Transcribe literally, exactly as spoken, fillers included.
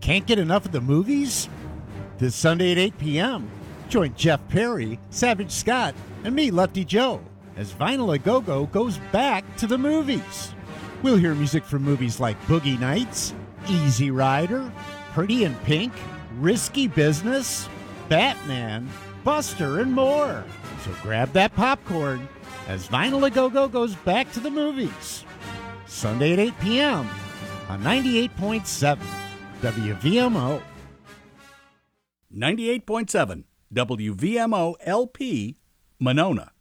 Can't get enough of the movies? This Sunday at eight p.m., join Jeff Perry, Savage Scott, and me, Lefty Joe, as Vinyl A Go-Go goes back to the movies. We'll hear music from movies like Boogie Nights, Easy Rider, Pretty in Pink, Risky Business, Batman, Buster, and more. So grab that popcorn as Vinyl A Go-Go goes back to the movies. Sunday at eight p.m. on ninety-eight point seven W V M O. ninety-eight point seven W V M O L P, Monona.